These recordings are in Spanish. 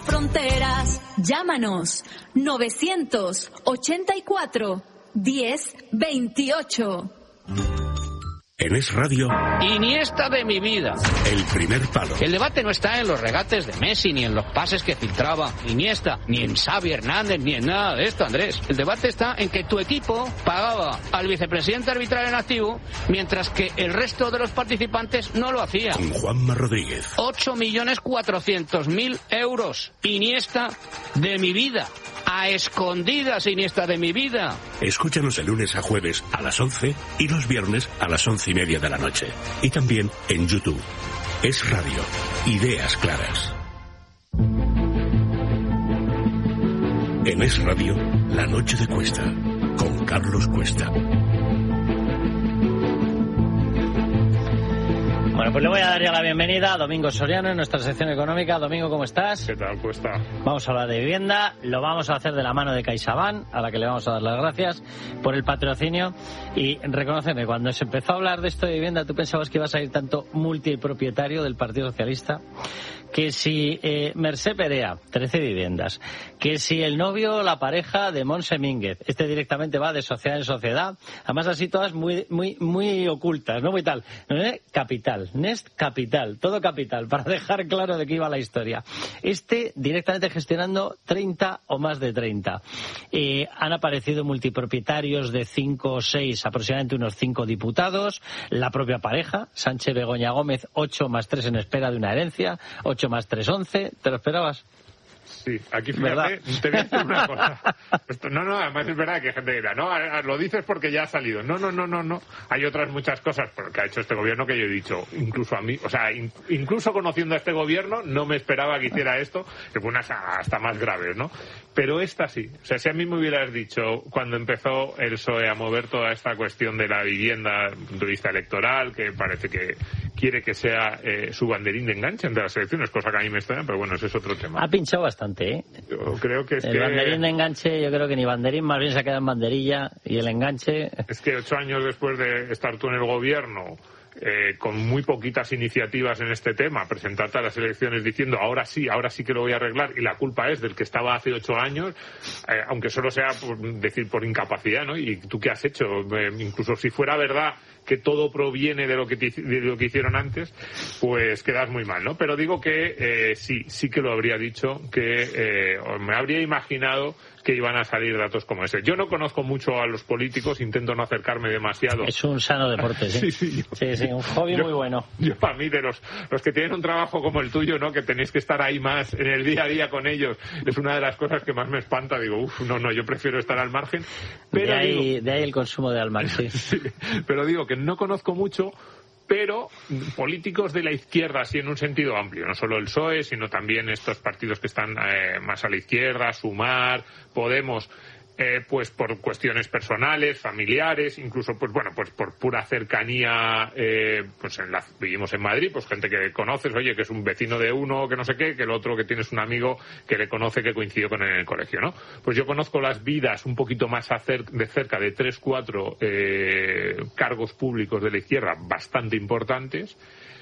cruza fronteras. Llámanos 984 1028. En Es Radio, Iniesta de mi vida. El primer palo. El debate no está en los regates de Messi, ni en los pases que filtraba Iniesta, ni en Xavi Hernández, ni en nada de esto, Andrés. El debate está en que tu equipo pagaba al vicepresidente arbitral en activo, mientras que el resto de los participantes no lo hacía. Con Juanma Rodríguez. 8.400.000 euros. Iniesta de mi vida. A escondidas, Iniesta de mi vida. Escúchanos de lunes a jueves a las 11 y los viernes a las 11:30 de la noche. Y también en YouTube. Es Radio. Ideas claras. En Es Radio, La Noche de Cuesta, con Carlos Cuesta. Bueno, pues le voy a dar ya la bienvenida a Domingo Soriano en nuestra sección económica. Domingo, ¿cómo estás? ¿Qué tal, Cuesta? Vamos a hablar de vivienda, lo vamos a hacer de la mano de CaixaBank, a la que le vamos a dar las gracias por el patrocinio. Y reconóceme, cuando se empezó a hablar de esto de vivienda, ¿tú pensabas que iba a salir tanto multipropietario del Partido Socialista? Que si Mercè Perea, 13 viviendas, que si el novio o la pareja de Montse Mínguez, directamente va de sociedad en sociedad, además así todas muy ocultas, ¿no? Muy tal. Capital, Nest Capital, todo capital, para dejar claro de qué iba la historia. Directamente gestionando 30 o más de 30. Han aparecido multipropietarios de 5 o 6, aproximadamente unos 5 diputados, la propia pareja, Sánchez Begoña Gómez, 8 más 3 en espera de una herencia, 8 más 3, 11. ¿Te lo esperabas? Sí, aquí fíjate, te voy a decir una cosa. Además es verdad que hay gente que dirá, no, lo dices porque ya ha salido. No. Hay otras muchas cosas que ha hecho este gobierno que yo he dicho, incluso a mí, o sea, incluso conociendo a este gobierno, no me esperaba que hiciera esto, que fue unas hasta más graves, ¿no? Pero esta sí. O sea, si a mí me hubieras dicho, cuando empezó el PSOE a mover toda esta cuestión de la vivienda desde el punto de vista electoral, que parece que quiere que sea su banderín de enganche entre las elecciones, cosa que a mí me extraña, pero bueno, ese es otro tema. Ha pinchado bastante, ¿eh? Yo creo que el banderín de enganche, yo creo que ni banderín, más bien se ha quedado en banderilla, y el enganche... Es que 8 años después de estar tú en el gobierno, con muy poquitas iniciativas en este tema, presentarte a las elecciones diciendo ahora sí que lo voy a arreglar, y la culpa es del que estaba hace 8 años, aunque solo sea por incapacidad, ¿no? ¿Y tú qué has hecho? Incluso si fuera verdad que todo proviene de lo que hicieron antes, pues quedas muy mal, ¿no? Pero digo que sí que lo habría dicho, que me habría imaginado que iban a salir datos como ese. Yo no conozco mucho a los políticos, intento no acercarme demasiado. Es un sano deporte, ¿sí? Sí, un hobby muy bueno. Yo, para mí, de los que tienen un trabajo como el tuyo, ¿no? Que tenéis que estar ahí más en el día a día con ellos, es una de las cosas que más me espanta. Digo, yo prefiero estar al margen. Pero de ahí el consumo de Almac, sí. Sí. Pero digo que no conozco mucho, pero políticos de la izquierda, sí, en un sentido amplio, no solo el PSOE, sino también estos partidos que están más a la izquierda, Sumar, Podemos, pues por cuestiones personales, familiares, incluso pues por pura cercanía, vivimos en Madrid, pues gente que conoces, oye, que es un vecino de uno, que no sé qué, que el otro que tienes un amigo que le conoce, que coincidió con él en el colegio, ¿no? Pues yo conozco las vidas un poquito más de cerca de 3-4 cargos públicos de la izquierda bastante importantes,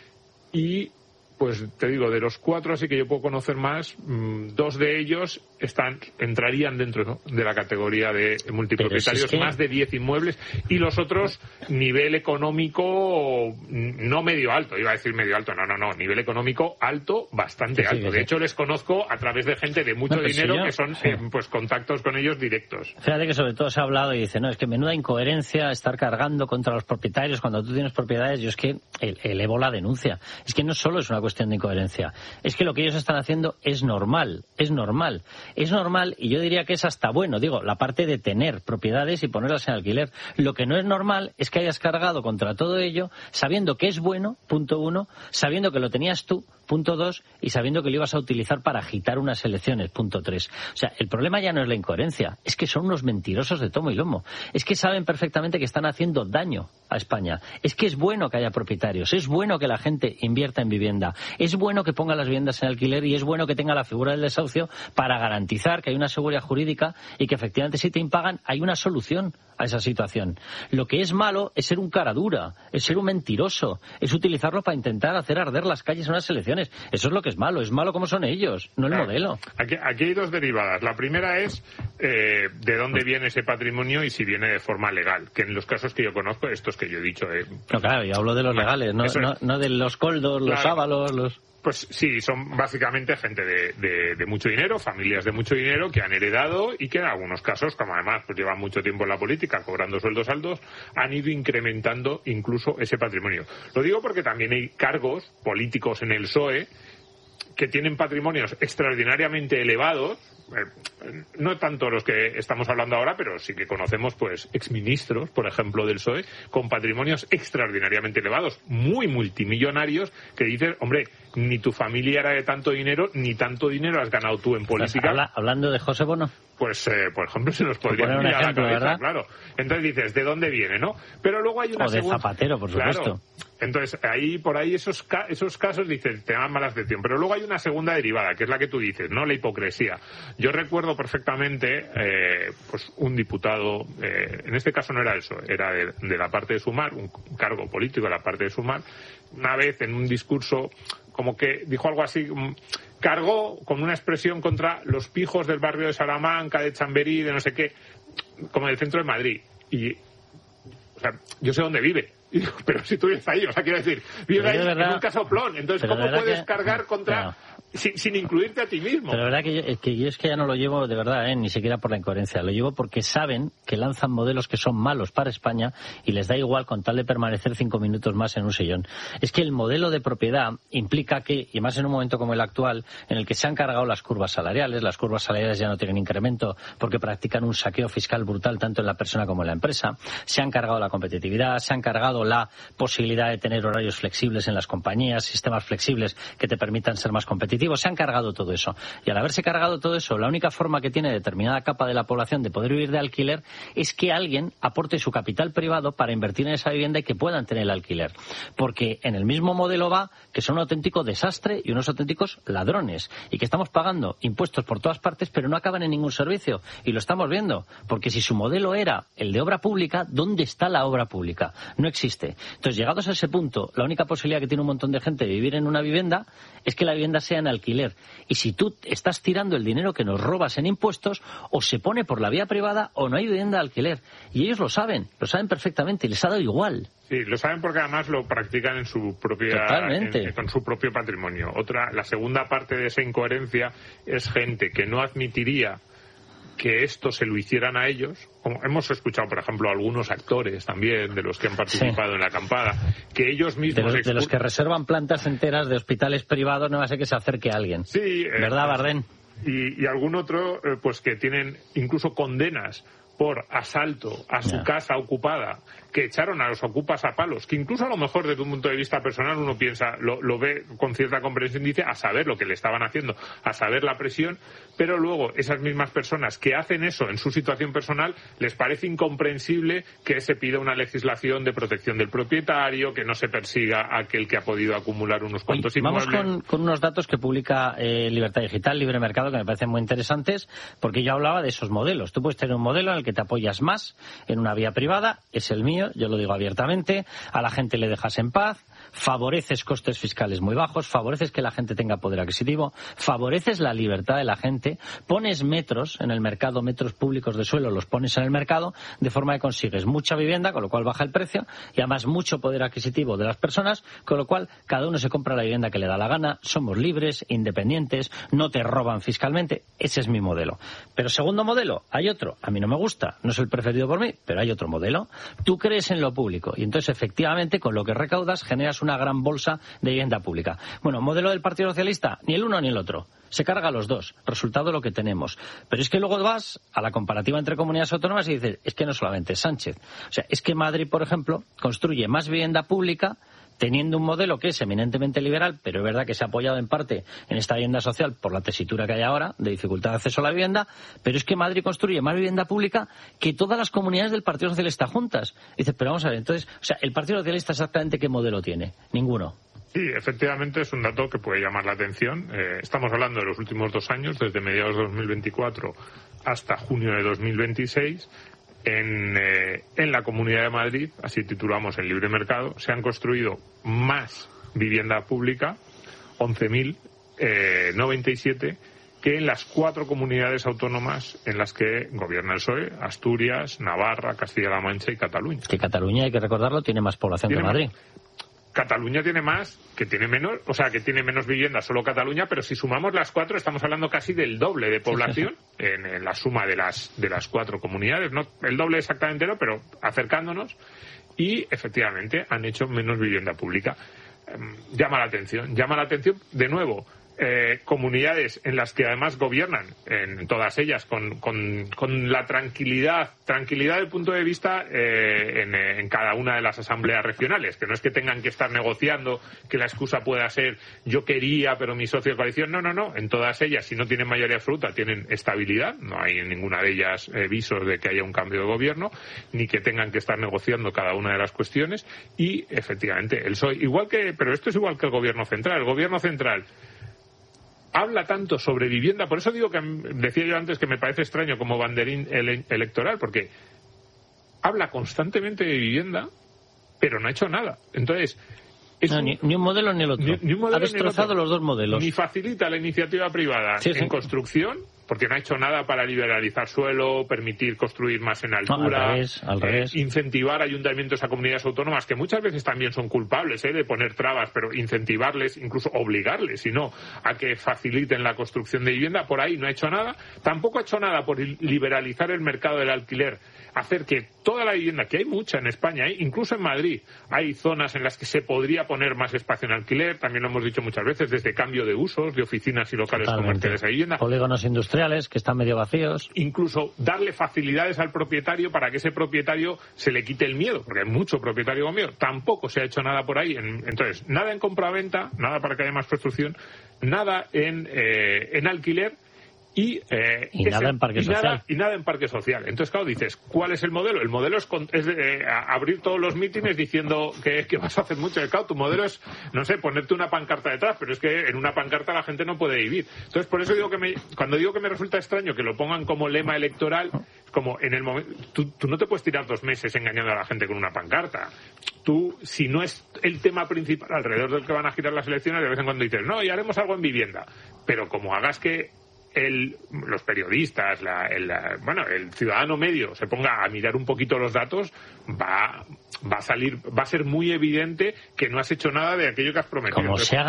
y pues te digo, de los 4 así que yo puedo conocer más, 2 de ellos entrarían dentro de la categoría de multipropietarios, más de 10 inmuebles, y los otros nivel económico no medio alto, iba a decir medio alto, no, nivel económico alto, bastante alto. De hecho, les conozco a través de gente de mucho dinero que son pues contactos con ellos directos. Fíjate que sobre todo se ha hablado y dice, no, es que menuda incoherencia estar cargando contra los propietarios cuando tú tienes propiedades. Yo es que elevo la denuncia. Es que no solo es una cuestión de incoherencia, es que lo que ellos están haciendo es normal, y yo diría que es hasta bueno, digo, la parte de tener propiedades y ponerlas en alquiler. Lo que no es normal es que hayas cargado contra todo ello sabiendo que es bueno, punto 1, sabiendo que lo tenías tú, punto 2, y sabiendo que lo ibas a utilizar para agitar unas elecciones, punto 3. O sea, el problema ya no es la incoherencia, es que son unos mentirosos de tomo y lomo. Es que saben perfectamente que están haciendo daño a España. Es que es bueno que haya propietarios, es bueno que la gente invierta en vivienda, es bueno que ponga las viviendas en alquiler, y es bueno que tenga la figura del desahucio para garantizar que hay una seguridad jurídica y que efectivamente si te impagan hay una solución a esa situación. Lo que es malo es ser un cara dura, es ser un mentiroso, es utilizarlo para intentar hacer arder las calles en unas elecciones. Eso es lo que es malo como son ellos, no el modelo. Aquí hay dos derivadas. La primera es de dónde viene ese patrimonio y si viene de forma legal, que en los casos que yo conozco, estos que yo he dicho... No, claro, yo hablo de los legales, no de los coldos, los ávalos, los... Pues sí, son básicamente gente de mucho dinero, familias de mucho dinero que han heredado y que en algunos casos, como además pues llevan mucho tiempo en la política cobrando sueldos altos, han ido incrementando incluso ese patrimonio. Lo digo porque también hay cargos políticos en el PSOE que tienen patrimonios extraordinariamente elevados, no tanto los que estamos hablando ahora, pero sí que conocemos pues exministros, por ejemplo, del PSOE, con patrimonios extraordinariamente elevados, muy multimillonarios, que dices, hombre, ni tu familia era de tanto dinero, ni tanto dinero has ganado tú en política. Hablando de José Bono. Pues, por ejemplo, se nos podría poner a la cabeza, ¿verdad? Claro. Entonces dices, ¿de dónde viene, no? Pero luego hay una segunda... de Zapatero, por supuesto. Claro. Entonces, por ahí esos casos dices, te dan mala atención. Pero luego hay una segunda derivada, que es la que tú dices, ¿no? La hipocresía. Yo recuerdo perfectamente, pues un diputado, en este caso no era eso, era de la parte de Sumar, un cargo político de la parte de Sumar, una vez en un discurso como que dijo algo así, cargó con una expresión contra los pijos del barrio de Salamanca, de Chamberí, de no sé qué, como del centro de Madrid. Y, o sea, yo sé dónde vive, pero si tú vives ahí, o sea, quiero decir, vive ahí en un casoplón. Entonces, ¿cómo puedes cargar contra... Claro. Sin incluirte a ti mismo? Pero la verdad que yo es que ya no lo llevo de verdad, ni siquiera por la incoherencia. Lo llevo porque saben que lanzan modelos que son malos para España y les da igual con tal de permanecer 5 minutos más en un sillón. Es que el modelo de propiedad implica que, y más en un momento como el actual, en el que se han cargado las curvas salariales ya no tienen incremento porque practican un saqueo fiscal brutal tanto en la persona como en la empresa, se han cargado la competitividad, se han cargado la posibilidad de tener horarios flexibles en las compañías, sistemas flexibles que te permitan ser más competitivos. Se han cargado todo eso. Y al haberse cargado todo eso, la única forma que tiene determinada capa de la población de poder vivir de alquiler es que alguien aporte su capital privado para invertir en esa vivienda y que puedan tener el alquiler. Porque en el mismo modelo va que son un auténtico desastre y unos auténticos ladrones. Y que estamos pagando impuestos por todas partes, pero no acaban en ningún servicio. Y lo estamos viendo. Porque si su modelo era el de obra pública, ¿dónde está la obra pública? No existe. Entonces, llegados a ese punto, la única posibilidad que tiene un montón de gente de vivir en una vivienda es que la vivienda sea en alquiler. Y si tú estás tirando el dinero que nos robas en impuestos, o se pone por la vía privada o no hay vivienda de alquiler. Y ellos lo saben perfectamente y les ha dado igual. Sí, lo saben porque además lo practican en su propia con su propio patrimonio. La segunda parte de esa incoherencia es gente que no admitiría que esto se lo hicieran a ellos. Como hemos escuchado, por ejemplo, algunos actores también de los que han participado en la acampada, que ellos mismos... De los que reservan plantas enteras de hospitales privados, no va a ser que se acerque a alguien. Sí. ¿Verdad, Bardén? Y algún otro, pues que tienen incluso condenas por asalto a su casa ocupada, que echaron a los ocupas a palos, que incluso a lo mejor desde un punto de vista personal uno piensa, lo ve con cierta comprensión, dice, a saber lo que le estaban haciendo, a saber la presión, pero luego esas mismas personas que hacen eso en su situación personal, les parece incomprensible que se pida una legislación de protección del propietario, que no se persiga a aquel que ha podido acumular unos cuantos inmuebles. Vamos con unos datos que publica Libertad Digital, Libre Mercado, que me parecen muy interesantes, porque yo hablaba de esos modelos. Tú puedes tener un modelo en el que te apoyas más en una vía privada, es el mío, yo lo digo abiertamente, a la gente le dejas en paz, favoreces costes fiscales muy bajos, favoreces que la gente tenga poder adquisitivo, favoreces la libertad de la gente, pones metros en el mercado, metros públicos de suelo, los pones en el mercado, de forma que consigues mucha vivienda, con lo cual baja el precio, y además mucho poder adquisitivo de las personas, con lo cual cada uno se compra la vivienda que le da la gana, somos libres, independientes, no te roban fiscalmente. Ese es mi modelo. Pero segundo modelo, hay otro, a mí no me gusta, no es el preferido por mí, pero hay otro modelo. Tú crees en lo público y entonces efectivamente con lo que recaudas generas una gran bolsa de vivienda pública. Bueno, modelo del Partido Socialista, ni el uno ni el otro. Se carga a los dos. Resultado lo que tenemos. Pero es que luego vas a la comparativa entre comunidades autónomas y dices, es que no solamente es Sánchez. O sea, es que Madrid, por ejemplo, construye más vivienda pública teniendo un modelo que es eminentemente liberal, pero es verdad que se ha apoyado en parte en esta vivienda social por la tesitura que hay ahora de dificultad de acceso a la vivienda, pero es que Madrid construye más vivienda pública que todas las comunidades del Partido Socialista juntas. Y dices, pero vamos a ver, entonces, o sea, ¿el Partido Socialista exactamente qué modelo tiene? Ninguno. Sí, efectivamente es un dato que puede llamar la atención. Estamos hablando de los últimos 2 años, desde mediados de 2024 hasta junio de 2026. en la Comunidad de Madrid, así titulamos el libre mercado, se han construido más vivienda pública, 11.097, que en las 4 comunidades autónomas en las que gobierna el PSOE: Asturias, Navarra, Castilla-La Mancha y Cataluña. Que Cataluña, hay que recordarlo, tiene más población que Madrid. Cataluña tiene más, que tiene menos, o sea, que tiene menos viviendas solo Cataluña, pero si sumamos las 4 estamos hablando casi del doble de población en la suma de las 4 comunidades, no el doble exactamente, no, pero acercándonos, y efectivamente han hecho menos vivienda pública. Llama la atención de nuevo. Comunidades en las que además gobiernan, en todas ellas, con la tranquilidad del punto de vista en cada una de las asambleas regionales, que no es que tengan que estar negociando, que la excusa pueda ser yo quería pero mi socio de coalición, no, en todas ellas, si no tienen mayoría absoluta, tienen estabilidad, no hay en ninguna de ellas visos de que haya un cambio de gobierno, ni que tengan que estar negociando cada una de las cuestiones, y efectivamente el PSOE, pero esto es igual que el gobierno central habla tanto sobre vivienda, por eso digo que decía yo antes que me parece extraño como banderín electoral, porque habla constantemente de vivienda, pero no ha hecho nada. Entonces, ni un modelo ni el otro. Ha destrozado los dos modelos. Ni facilita la iniciativa privada en construcción, porque no ha hecho nada para liberalizar suelo, permitir construir más en altura, al revés. Incentivar ayuntamientos a comunidades autónomas, que muchas veces también son culpables de poner trabas, pero incentivarles, incluso obligarles, si no, a que faciliten la construcción de vivienda. Por ahí no ha hecho nada. Tampoco ha hecho nada por liberalizar el mercado del alquiler, hacer que toda la vivienda, que hay mucha en España, incluso en Madrid, hay zonas en las que se podría poner más espacio en alquiler, también lo hemos dicho muchas veces, desde cambio de usos, de oficinas y locales comerciales a vivienda. Polígonos industriales que están medio vacíos. Incluso darle facilidades al propietario para que ese propietario se le quite el miedo, porque hay mucho propietario con miedo. Tampoco se ha hecho nada por ahí. Entonces, nada en compraventa, nada para que haya más construcción, nada en alquiler, y nada en parque social. Y nada en parque social. Entonces, claro, dices, ¿cuál es el modelo? El modelo es abrir todos los mítines diciendo que vas a hacer mucho. Claro, tu modelo es, no sé, ponerte una pancarta detrás, pero es que en una pancarta la gente no puede vivir. Entonces, por eso digo cuando digo que me resulta extraño que lo pongan como lema electoral, como en el momento, tú no te puedes tirar 2 meses engañando a la gente con una pancarta. Tú, si no es el tema principal alrededor del que van a girar las elecciones, de vez en cuando dices, no, y haremos algo en vivienda. Pero como hagas que los periodistas, el ciudadano medio se ponga a mirar un poquito los datos, va a ser muy evidente que no has hecho nada de aquello que has prometido. Como se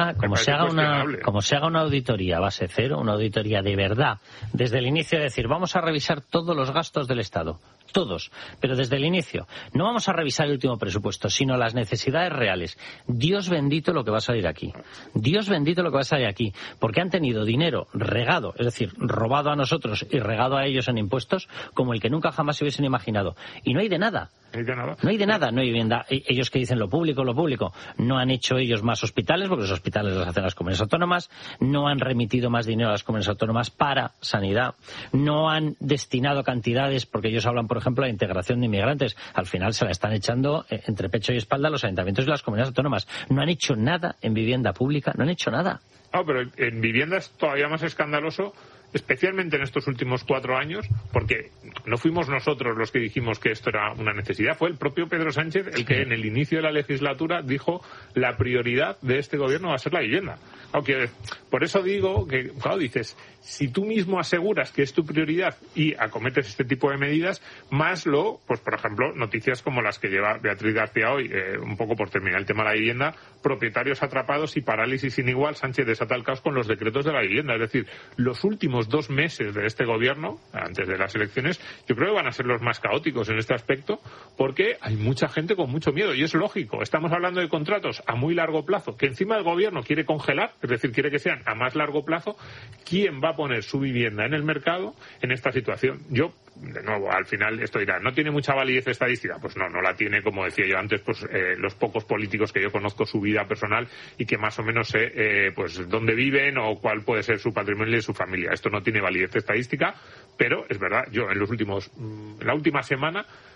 haga una auditoría a base cero, una auditoría de verdad, desde el inicio, de decir, vamos a revisar todos los gastos del Estado, todos, pero desde el inicio. No vamos a revisar el último presupuesto, sino las necesidades reales. Dios bendito lo que va a salir aquí. Dios bendito lo que va a salir aquí. Porque han tenido dinero regado, es decir, robado a nosotros y regado a ellos en impuestos, como el que nunca jamás se hubiesen imaginado. Y no hay de nada. No hay de nada, no hay vivienda. Ellos que dicen lo público, no han hecho ellos más hospitales, porque los hospitales los hacen las comunidades autónomas, no han remitido más dinero a las comunidades autónomas para sanidad, no han destinado cantidades, porque ellos hablan, por ejemplo, de la integración de inmigrantes. Al final se la están echando entre pecho y espalda a los ayuntamientos y las comunidades autónomas. No han hecho nada en vivienda pública, no han hecho nada. Pero en vivienda es todavía más escandaloso, especialmente en estos últimos 4 años, porque no fuimos nosotros los que dijimos que esto era una necesidad, fue el propio Pedro Sánchez el que en el inicio de la legislatura dijo la prioridad de este gobierno va a ser la vivienda. Aunque por eso digo que, claro, dices, si tú mismo aseguras que es tu prioridad y acometes este tipo de medidas, más pues por ejemplo, noticias como las que lleva Beatriz García hoy, un poco por terminar el tema de la vivienda, propietarios atrapados y parálisis sin igual, Sánchez desata el caos con los decretos de la vivienda. Es decir, los últimos 2 meses de este gobierno, antes de las elecciones, yo creo que van a ser los más caóticos en este aspecto, porque hay mucha gente con mucho miedo, y es lógico. Estamos hablando de contratos a muy largo plazo, que encima el gobierno quiere congelar, es decir, quiere que sean a más largo plazo. ¿Quién va a poner su vivienda en el mercado en esta situación? Yo, de nuevo, al final esto dirá, ¿no tiene mucha validez estadística? Pues no la tiene, como decía yo antes, pues los pocos políticos que yo conozco su vida personal y que más o menos sé pues dónde viven o cuál puede ser su patrimonio y su familia. Esto no tiene validez estadística, pero es verdad, yo en la última semana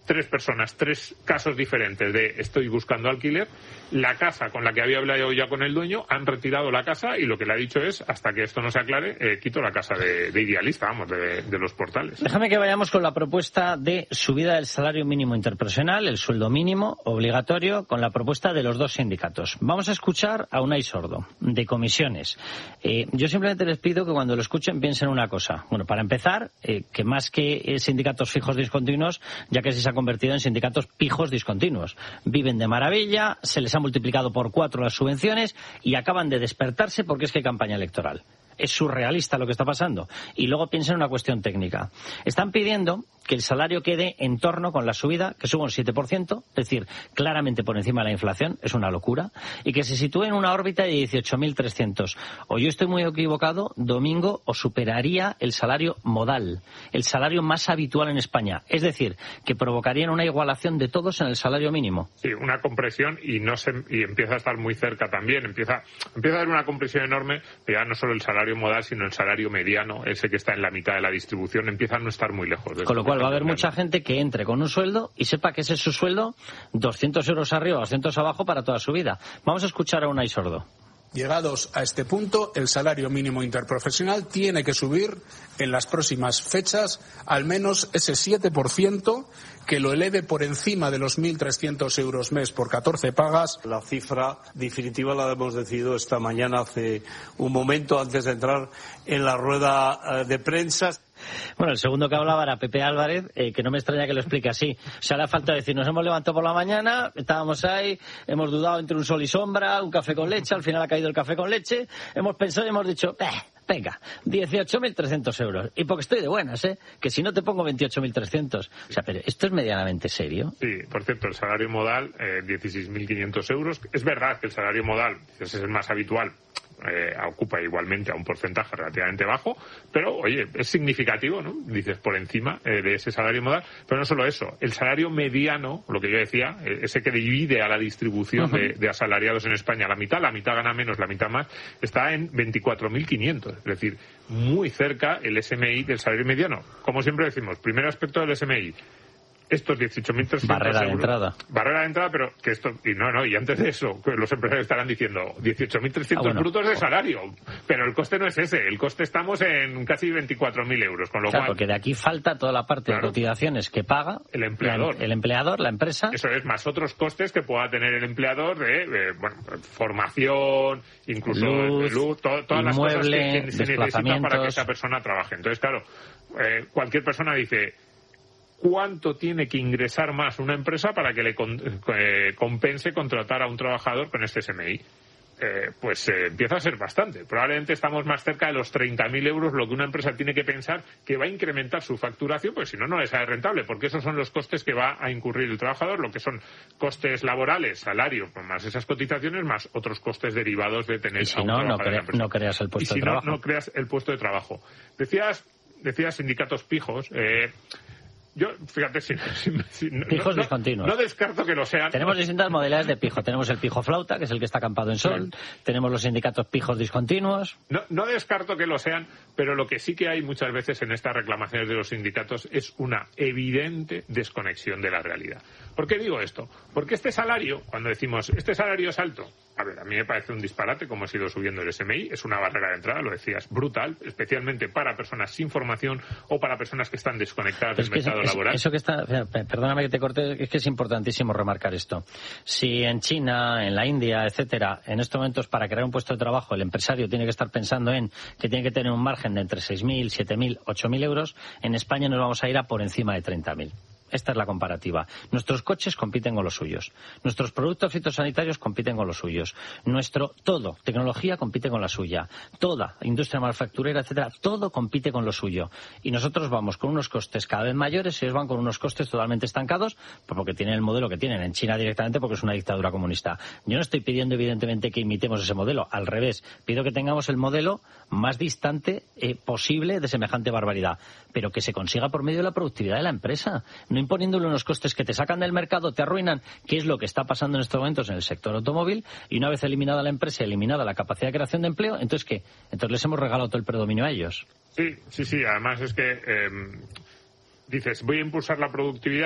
3 personas, 3 casos diferentes de estoy buscando alquiler, la casa con la que había hablado ya con el dueño, han retirado la casa y lo que le ha dicho es, hasta que esto no se aclare, quito la casa de Idealista, vamos, de los portales. Déjame que vayamos con la propuesta de subida del salario mínimo interprofesional, el sueldo mínimo obligatorio, con la propuesta de los 2 sindicatos. Vamos a escuchar a Unai Sordo, de comisiones. Yo simplemente les pido que cuando lo escuchen piensen una cosa. Bueno, para empezar, que más que sindicatos fijos discontinuos, ya que se ha convertido en sindicatos pijos discontinuos. Viven de maravilla, se les ha multiplicado por 4 las subvenciones y acaban de despertarse porque es que hay campaña electoral. Es surrealista lo que está pasando. Y luego piensen en una cuestión técnica. Están pidiendo que el salario quede en torno con la subida, que suba un 7%, es decir, claramente por encima de la inflación, es una locura, y que se sitúe en una órbita de 18.300. O yo estoy muy equivocado, Domingo, o superaría el salario modal, el salario más habitual en España. Es decir, que provocarían una igualación de todos en el salario mínimo. Sí, una compresión y empieza a estar muy cerca también. Empieza a haber una compresión enorme, ya no solo el salario modal, sino el salario mediano, ese que está en la mitad de la distribución, empieza a no estar muy lejos. Con lo cual va a haber mucha gente que entre con un sueldo y sepa que ese es su sueldo, 200 euros arriba, 200 abajo para toda su vida. Vamos a escuchar a Unai Sordo. Llegados a este punto, el salario mínimo interprofesional tiene que subir en las próximas fechas al menos ese 7%, que lo eleve por encima de los 1.300 euros mes por 14 pagas. La cifra definitiva la hemos decidido esta mañana, hace un momento, antes de entrar en la rueda de prensa. Bueno, el segundo que hablaba era Pepe Álvarez, que no me extraña que lo explique así. O sea, le ha falta decir, nos hemos levantado por la mañana, estábamos ahí, hemos dudado entre un sol y sombra, un café con leche, al final ha caído el café con leche, hemos pensado y hemos dicho, venga, 18.300 euros. Y porque estoy de buenas, que si no te pongo 28.300. O sea, pero ¿esto es medianamente serio? Sí, por cierto, el salario modal, 16.500 euros. Es verdad que el salario modal, ese es el más habitual, ocupa igualmente a un porcentaje relativamente bajo, pero oye, es significativo, ¿no? Dices por encima de ese salario modal, pero no solo eso, el salario mediano, lo que yo decía, ese que divide a la distribución de asalariados en España, la mitad gana menos, la mitad más, está en 24.500, es decir, muy cerca el SMI del salario mediano. Como siempre decimos, primer aspecto del SMI, estos 18.300 barrera de entrada. Barrera de entrada, pero que esto... Y antes de eso, los empresarios estarán diciendo 18.300 brutos de salario. Pero el coste no es ese. El coste estamos en casi 24.000 euros. Con lo cual, porque de aquí falta toda la parte de cotizaciones que paga el empleador. El empleador, la empresa. Eso es, más otros costes que pueda tener el empleador de formación, incluso luz, todas las cosas que se necesitan para que esa persona trabaje. Entonces, claro, cualquier persona dice... ¿Cuánto tiene que ingresar más una empresa para que le compense contratar a un trabajador con este SMI? Pues empieza a ser bastante. Probablemente estamos más cerca de los 30.000 euros, lo que una empresa tiene que pensar que va a incrementar su facturación, pues si no, no le sale rentable, porque esos son los costes que va a incurrir el trabajador, lo que son costes laborales, salario, más esas cotizaciones, más otros costes derivados de tener a un trabajador en la empresa. No creas el puesto de trabajo. Y si no creas el puesto de trabajo. Decías sindicatos pijos. Yo, fíjate, pijos discontinuos. No descarto que lo sean. Tenemos distintas modalidades de pijo. Tenemos el pijo flauta, que es el que está acampado en sol. Tenemos los sindicatos pijos discontinuos. No descarto que lo sean, pero lo que sí que hay muchas veces en estas reclamaciones de los sindicatos es una evidente desconexión de la realidad. ¿Por qué digo esto? Porque este salario, cuando decimos, este salario es alto, a ver, a mí me parece un disparate como ha sido subiendo el SMI, es una barrera de entrada, lo decías, brutal, especialmente para personas sin formación o para personas que están desconectadas del mercado laboral. Eso que está, perdóname que te corte, es que es importantísimo remarcar esto. Si en China, en la India, etcétera, en estos momentos para crear un puesto de trabajo el empresario tiene que estar pensando en que tiene que tener un margen de entre 6.000, 7.000, 8.000 euros, en España nos vamos a ir a por encima de 30.000. Esta es la comparativa. Nuestros coches compiten con los suyos. Nuestros productos fitosanitarios compiten con los suyos. Tecnología compite con la suya. Toda industria manufacturera, etcétera, todo compite con lo suyo. Y nosotros vamos con unos costes cada vez mayores y ellos van con unos costes totalmente estancados porque tienen el modelo que tienen en China directamente porque es una dictadura comunista. Yo no estoy pidiendo evidentemente que imitemos ese modelo. Al revés, pido que tengamos el modelo más distante posible de semejante barbaridad. Pero que se consiga por medio de la productividad de la empresa. No imponiéndole unos costes que te sacan del mercado, te arruinan, que es lo que está pasando en estos momentos en el sector automóvil, y una vez eliminada la empresa, eliminada la capacidad de creación de empleo, ¿entonces qué? Entonces les hemos regalado todo el predominio a ellos. Sí, además es que dices, voy a impulsar la productividad.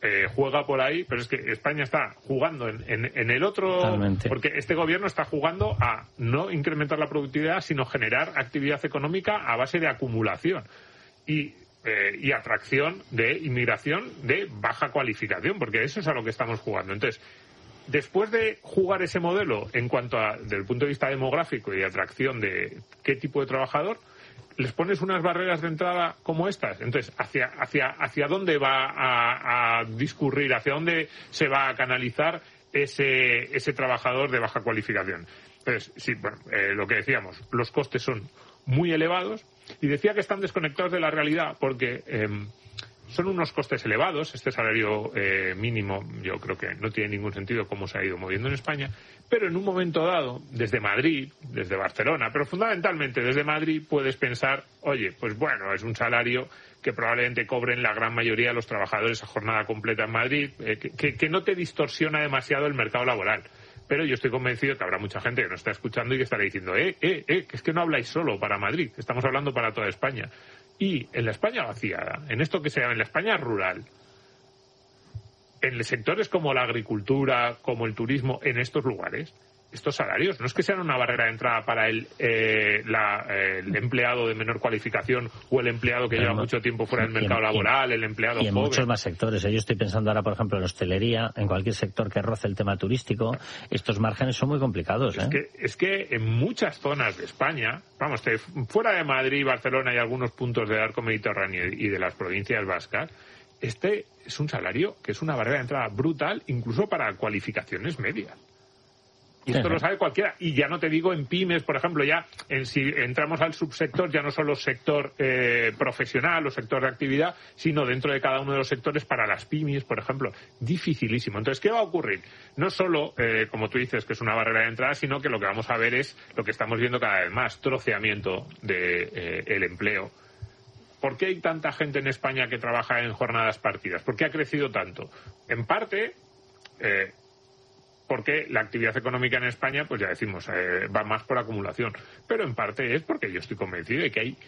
juega por ahí, pero es que España está jugando en el otro... Totalmente. Porque este gobierno está jugando a no incrementar la productividad, sino generar actividad económica a base de acumulación y atracción de inmigración de baja cualificación, porque eso es a lo que estamos jugando. Entonces, después de jugar ese modelo en cuanto a, desde el punto de vista demográfico y de atracción de qué tipo de trabajador, les pones unas barreras de entrada como estas. Entonces, ¿hacia dónde va a discurrir, hacia dónde se va a canalizar ese trabajador de baja cualificación? Entonces, sí, bueno, lo que decíamos, los costes son muy elevados, y decía que están desconectados de la realidad porque son unos costes elevados. Este salario mínimo yo creo que no tiene ningún sentido cómo se ha ido moviendo en España, pero en un momento dado, desde Madrid, desde Barcelona, pero fundamentalmente desde Madrid, puedes pensar, oye, pues bueno, es un salario que probablemente cobren la gran mayoría de los trabajadores a jornada completa en Madrid, que no te distorsiona demasiado el mercado laboral. Pero yo estoy convencido que habrá mucha gente que nos está escuchando y que estará diciendo, que es que no habláis solo para Madrid, que estamos hablando para toda España. Y en la España vaciada, en esto que se llama en la España rural, en sectores como la agricultura, como el turismo, en estos lugares, estos salarios no es que sean una barrera de entrada para el empleado de menor cualificación o el empleado que lleva mucho tiempo fuera del mercado laboral, el empleado joven. Y en muchos más sectores. Yo estoy pensando ahora, por ejemplo, en hostelería, en cualquier sector que roce el tema turístico, estos márgenes son muy complicados. Es que en muchas zonas de España, vamos, fuera de Madrid y Barcelona y algunos puntos del arco mediterráneo y de las provincias vascas, este es un salario que es una barrera de entrada brutal, incluso para cualificaciones medias. Y esto lo sabe cualquiera. Y ya no te digo en pymes, por ejemplo, ya si entramos al subsector, ya no solo sector profesional o sector de actividad, sino dentro de cada uno de los sectores para las pymes, por ejemplo. Dificilísimo. Entonces, ¿qué va a ocurrir? No solo, como tú dices, que es una barrera de entrada, sino que lo que vamos a ver es lo que estamos viendo cada vez más, troceamiento del empleo. ¿Por qué hay tanta gente en España que trabaja en jornadas partidas? ¿Por qué ha crecido tanto? En parte... porque la actividad económica en España, pues ya decimos, va más por acumulación. Pero en parte es porque yo estoy convencido de que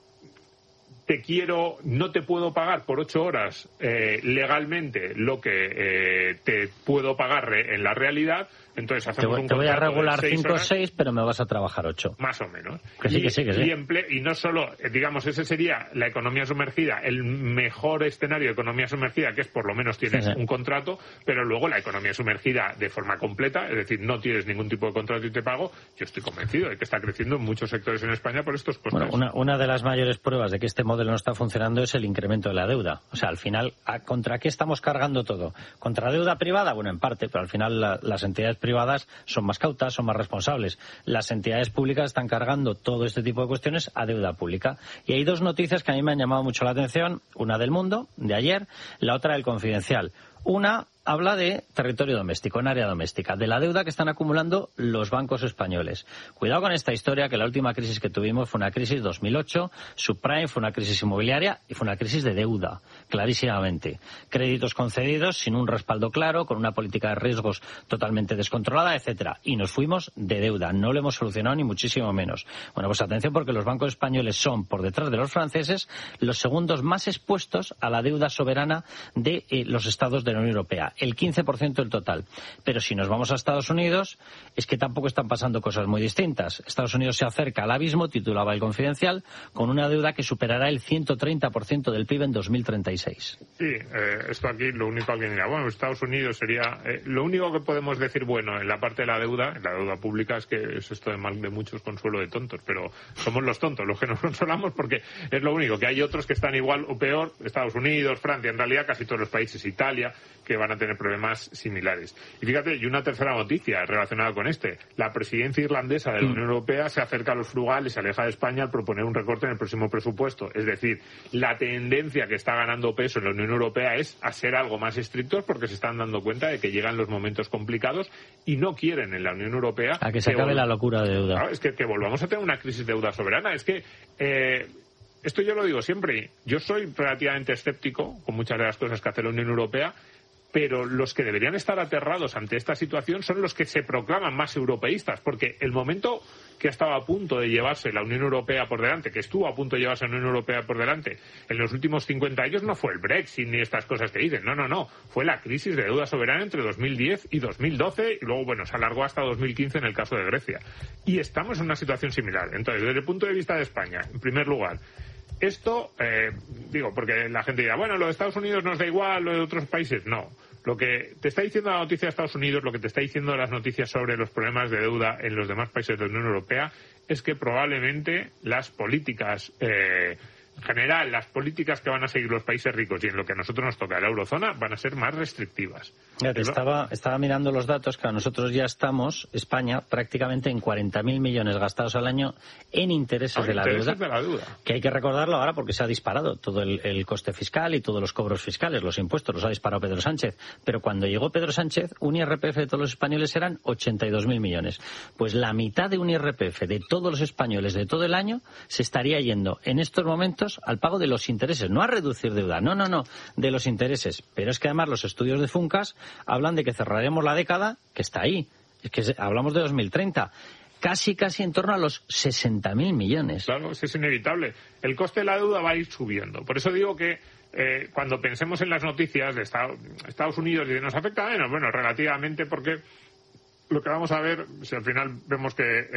no te puedo pagar por 8 horas legalmente lo que te puedo pagar en la realidad. Entonces hacemos un contrato. Te voy a regular 5 o 6, pero me vas a trabajar 8. Más o menos. Que sí. Y no solo, digamos, ese sería la economía sumergida, el mejor escenario de economía sumergida, que es por lo menos tienes un contrato, pero luego la economía sumergida de forma completa, es decir, no tienes ningún tipo de contrato y te pago. Yo estoy convencido de que está creciendo en muchos sectores en España por estos costes. Bueno, una de las mayores pruebas de que este modelo no está funcionando es el incremento de la deuda. O sea, al final, ¿contra qué estamos cargando todo? ¿Contra deuda privada? Bueno, en parte, pero al final las entidades privadas son más cautas, son más responsables. Las entidades públicas están cargando todo este tipo de cuestiones a deuda pública. Y hay 2 noticias que a mí me han llamado mucho la atención. Una del Mundo, de ayer, la otra del Confidencial. Una habla de territorio doméstico, en área doméstica, de la deuda que están acumulando los bancos españoles. Cuidado con esta historia, que la última crisis que tuvimos fue una crisis 2008, subprime, fue una crisis inmobiliaria y fue una crisis de deuda, clarísimamente. Créditos concedidos sin un respaldo claro, con una política de riesgos totalmente descontrolada, etcétera. Y nos fuimos de deuda, no lo hemos solucionado ni muchísimo menos. Bueno, pues atención, porque los bancos españoles son, por detrás de los franceses, los segundos más expuestos a la deuda soberana de los estados de la Unión Europea. El 15% del total. Pero si nos vamos a Estados Unidos, es que tampoco están pasando cosas muy distintas. Estados Unidos se acerca al abismo, titulaba el Confidencial, con una deuda que superará el 130% del PIB en 2036. Sí, esto aquí lo único que dirá, bueno, Estados Unidos sería... lo único que podemos decir, bueno, en la parte de la deuda pública, es que es esto de mal de muchos, consuelo de tontos, pero somos los tontos los que nos consolamos, porque es lo único, que hay otros que están igual o peor, Estados Unidos, Francia, en realidad casi todos los países, Italia, que van a tener problemas similares. Y fíjate, y una tercera noticia relacionada con la presidencia irlandesa de la Unión Europea se acerca a los frugales, se aleja de España al proponer un recorte en el próximo presupuesto. Es decir, la tendencia que está ganando peso en la Unión Europea es a ser algo más estrictos, porque se están dando cuenta de que llegan los momentos complicados y no quieren en la Unión Europea a que se acabe la locura de deuda. Claro, es que volvamos a tener una crisis de deuda soberana. Es que esto yo lo digo siempre, yo soy relativamente escéptico con muchas de las cosas que hace la Unión Europea, pero los que deberían estar aterrados ante esta situación son los que se proclaman más europeístas, porque el momento que estaba a punto de llevarse la Unión Europea por delante, que estuvo a punto de llevarse la Unión Europea por delante en los últimos 50 años, no fue el Brexit ni estas cosas que dicen, no, fue la crisis de deuda soberana entre 2010 y 2012 y luego, bueno, se alargó hasta 2015 en el caso de Grecia. Y estamos en una situación similar. Entonces, desde el punto de vista de España, en primer lugar, esto, porque la gente dirá, bueno, lo de Estados Unidos nos da igual, lo de otros países, no. Lo que te está diciendo la noticia de Estados Unidos, lo que te está diciendo las noticias sobre los problemas de deuda en los demás países de la Unión Europea, es que probablemente las políticas, en general, las políticas que van a seguir los países ricos y en lo que a nosotros nos toca la eurozona van a ser más restrictivas. Estaba mirando los datos, que a nosotros ya estamos, España, prácticamente en 40.000 millones gastados al año en intereses de la deuda. Que hay que recordarlo ahora porque se ha disparado todo el coste fiscal y todos los cobros fiscales, los impuestos, los ha disparado Pedro Sánchez. Pero cuando llegó Pedro Sánchez, un IRPF de todos los españoles eran 82.000 millones. Pues la mitad de un IRPF de todos los españoles de todo el año se estaría yendo en estos momentos al pago de los intereses, no a reducir deuda, no, de los intereses. Pero es que además los estudios de Funcas hablan de que cerraremos la década, que está ahí, es que hablamos de 2030, casi en torno a los 60.000 millones. Claro, es inevitable. El coste de la deuda va a ir subiendo. Por eso digo que cuando pensemos en las noticias de Estados Unidos, y nos afecta menos, bueno, relativamente, porque lo que vamos a ver, si al final vemos que,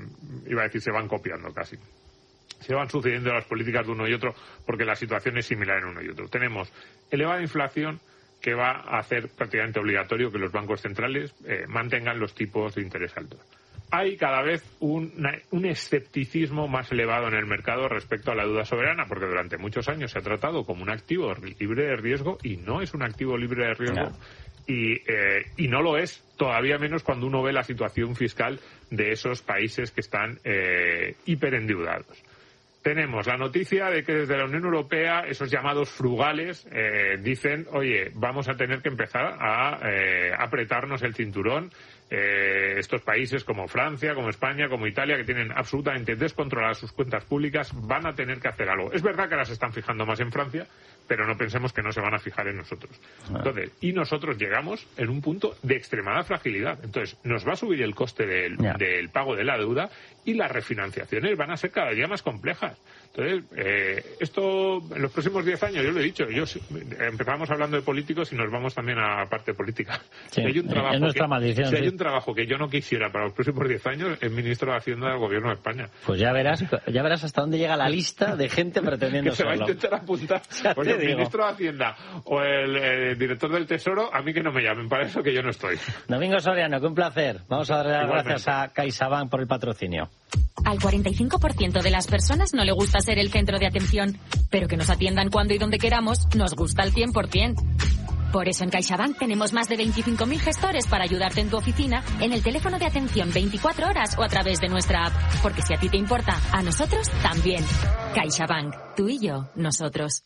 se van copiando casi. Se van sucediendo las políticas de uno y otro porque la situación es similar en uno y otro. Tenemos elevada inflación que va a hacer prácticamente obligatorio que los bancos centrales mantengan los tipos de interés altos. Hay cada vez un escepticismo más elevado en el mercado respecto a la deuda soberana, porque durante muchos años se ha tratado como un activo libre de riesgo y no es un activo libre de riesgo. No. Y no lo es, todavía menos cuando uno ve la situación fiscal de esos países que están hiperendeudados. Tenemos la noticia de que desde la Unión Europea esos llamados frugales dicen, oye, vamos a tener que empezar a apretarnos el cinturón. Estos países como Francia, como España, como Italia, que tienen absolutamente descontroladas sus cuentas públicas, van a tener que hacer algo. Es verdad que ahora se están fijando más en Francia, pero no pensemos que no se van a fijar en nosotros. Entonces, y nosotros llegamos en un punto de extremada fragilidad. Entonces, nos va a subir el coste del pago de la deuda y las refinanciaciones van a ser cada día más complejas. Entonces, esto en los próximos 10 años, yo lo he dicho, empezamos hablando de políticos y nos vamos también a la parte política. Sí, es nuestra maldición. Si hay un trabajo que yo no quisiera para los próximos 10 años, es ministro de Hacienda del Gobierno de España. Pues ya verás hasta dónde llega la lista de gente pretendiendo que se va a intentar apuntar. Pues el ministro de Hacienda o el director del Tesoro, a mí que no me llamen, para eso que yo no estoy. Domingo Soriano, que un placer. Vamos a darle las gracias a CaixaBank por el patrocinio. Al 45% de las personas no le gusta ser el centro de atención, pero que nos atiendan cuando y donde queramos nos gusta al 100%. Por eso en CaixaBank tenemos más de 25.000 gestores para ayudarte en tu oficina, en el teléfono de atención 24 horas o a través de nuestra app. Porque si a ti te importa, a nosotros también. CaixaBank, tú y yo, nosotros.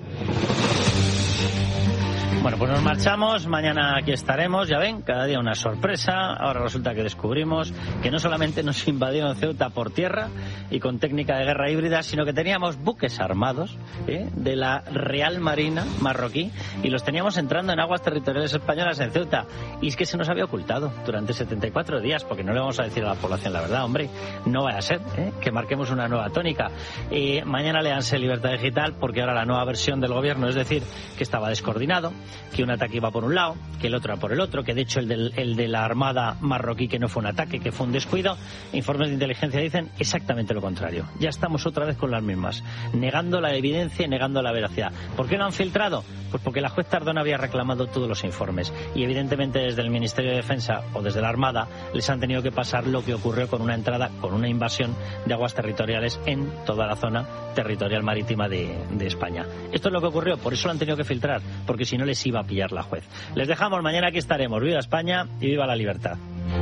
Bueno, pues nos marchamos, mañana aquí estaremos, ya ven, cada día una sorpresa. Ahora resulta que descubrimos que no solamente nos invadieron Ceuta por tierra y con técnica de guerra híbrida, sino que teníamos buques armados de la Real Marina marroquí y los teníamos entrando en aguas territoriales españolas en Ceuta. Y es que se nos había ocultado durante 74 días, porque no le vamos a decir a la población la verdad, hombre, no vaya a ser que marquemos una nueva tónica. Mañana léanse Libertad Digital, porque ahora la nueva versión del gobierno es decir que estaba descoordinado, que un ataque iba por un lado, que el otro era por el otro, que de hecho el de la Armada marroquí que no fue un ataque, que fue un descuido. Informes de inteligencia dicen exactamente lo contrario. Ya estamos otra vez con las mismas, negando la evidencia y negando la veracidad. ¿Por qué lo han filtrado? Pues porque la juez Tardón había reclamado todos los informes y evidentemente desde el Ministerio de Defensa o desde la Armada les han tenido que pasar lo que ocurrió con una entrada, con una invasión de aguas territoriales en toda la zona territorial marítima de España. Esto es lo que ocurrió, por eso lo han tenido que filtrar, porque si no les iba a pillar la juez. Les dejamos, mañana aquí estaremos. Viva España y viva la libertad.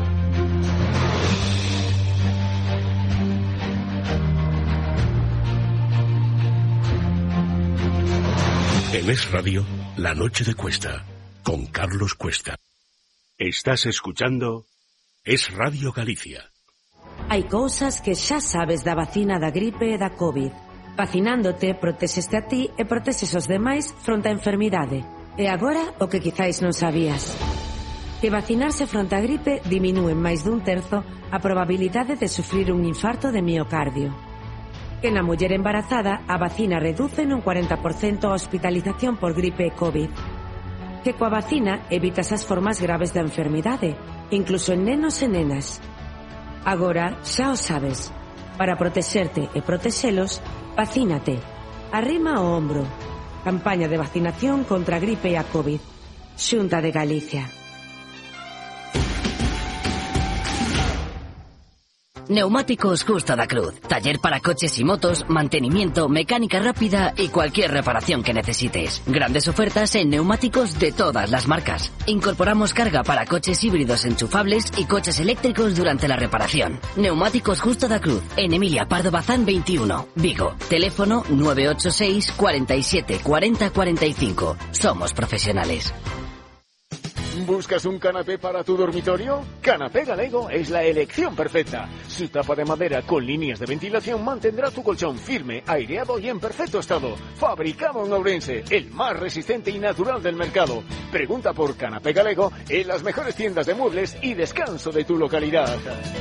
En Es Radio, La Noche de Cuesta, con Carlos Cuesta. Estás escuchando Es Radio Galicia. Hai cousas que xa sabes da vacina da gripe e da COVID. Vacinándote, protexeste a ti e protexes os demais fronte á enfermidade. E agora o que quizáis non sabías. Que vacinarse fronte a gripe diminúe en máis dun terzo a probabilidade de sufrir un infarto de miocardio. Que na muller embarazada a vacina reduce nun 40% a hospitalización por gripe e COVID. Que coa vacina evitas as formas graves da enfermidade, incluso en nenos e nenas. Agora xa o sabes. Para protexerte e protexelos, vacínate. Arrima o ombro. Campaña de vacinación contra a gripe e a COVID. Xunta de Galicia. Neumáticos Justo da Cruz. Taller para coches y motos, mantenimiento, mecánica rápida y cualquier reparación que necesites. Grandes ofertas en neumáticos de todas las marcas. Incorporamos carga para coches híbridos enchufables y coches eléctricos durante la reparación. Neumáticos Justo da Cruz. En Emilia Pardo Bazán 21, Vigo. Teléfono 986 47 40 45. Somos profesionales. ¿Buscas un canapé para tu dormitorio? Canapé Galego es la elección perfecta. Su tapa de madera con líneas de ventilación mantendrá tu colchón firme, aireado y en perfecto estado. Fabricado en Ourense, el más resistente y natural del mercado. Pregunta por Canapé Galego en las mejores tiendas de muebles y descanso de tu localidad.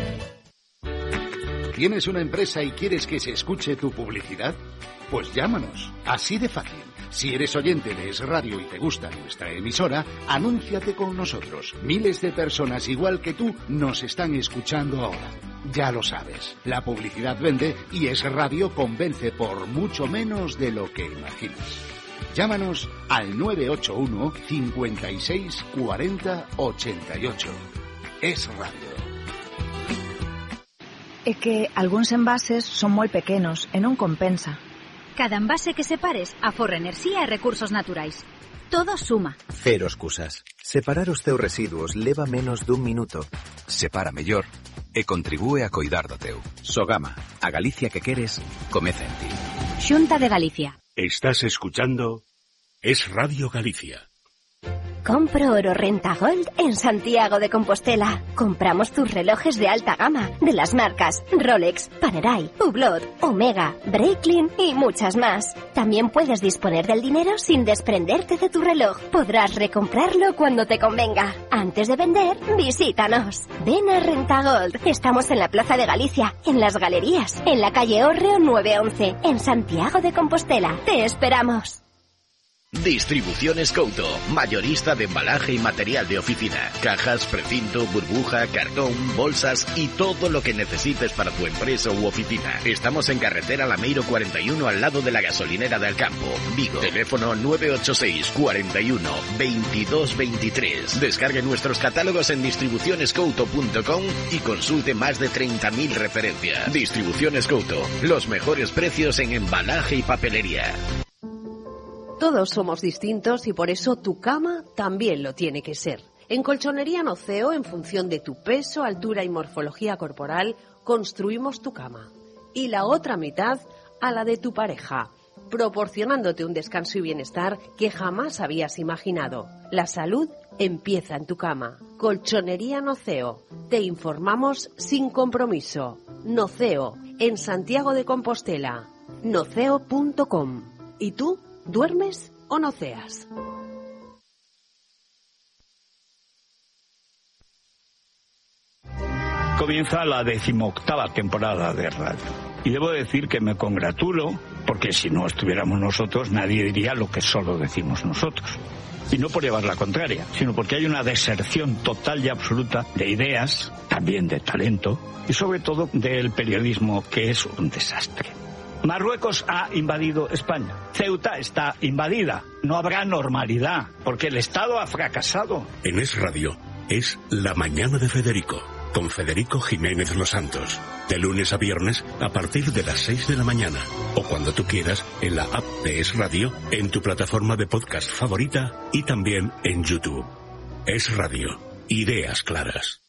¿Tienes una empresa y quieres que se escuche tu publicidad? Pues llámanos, así de fácil. Si eres oyente de Es Radio y te gusta nuestra emisora, anúnciate con nosotros. Miles de personas igual que tú nos están escuchando ahora. Ya lo sabes, la publicidad vende y Es Radio convence por mucho menos de lo que imaginas. Llámanos al 981 56 40 88. Es Radio. É que algúns envases son moi pequenos e non compensa. Cada envase que separes aforra enerxía e recursos naturais. Todo suma. Cero excusas. Separar os teus residuos leva menos dun minuto. Separa mellor e contribúe a coidar do teu. Sogama, a Galicia que queres, comeza en ti. Xunta de Galicia. Estás escuchando Es Radio Galicia. Compro oro Renta Gold en Santiago de Compostela. Compramos tus relojes de alta gama de las marcas Rolex, Panerai, Hublot, Omega, Breitling y muchas más. También puedes disponer del dinero sin desprenderte de tu reloj. Podrás recomprarlo cuando te convenga. Antes de vender, visítanos. Ven a Renta Gold. Estamos en la Plaza de Galicia, en Las Galerías, en la calle Hórreo 911, en Santiago de Compostela. Te esperamos. Distribuciones Couto, mayorista de embalaje y material de oficina, cajas, precinto, burbuja, cartón, bolsas y todo lo que necesites para tu empresa u oficina. Estamos en carretera Lameiro 41 al lado de la gasolinera de Alcampo, Vigo. Teléfono 986 41 22 23. Descargue nuestros catálogos en distribucionescouto.com y consulte más de 30.000 referencias. Distribuciones Couto, los mejores precios en embalaje y papelería. Todos somos distintos y por eso tu cama también lo tiene que ser. En Colchonería Noceo, en función de tu peso, altura y morfología corporal, construimos tu cama. Y la otra mitad a la de tu pareja, proporcionándote un descanso y bienestar que jamás habías imaginado. La salud empieza en tu cama. Colchonería Noceo. Te informamos sin compromiso. Noceo, en Santiago de Compostela. Noceo.com. ¿Y tú? ¿Duermes o noceas? Comienza la 18ª temporada de radio. Y debo decir que me congratulo, porque si no estuviéramos nosotros, nadie diría lo que solo decimos nosotros. Y no por llevar la contraria, sino porque hay una deserción total y absoluta de ideas, también de talento, y sobre todo del periodismo, que es un desastre. Marruecos ha invadido España. Ceuta está invadida. No habrá normalidad, porque el Estado ha fracasado. En Es Radio es La Mañana de Federico, con Federico Jiménez Los Santos. De lunes a viernes a partir de las 6 de la mañana. O cuando tú quieras en la app de Es Radio, en tu plataforma de podcast favorita y también en YouTube. Es Radio. Ideas claras.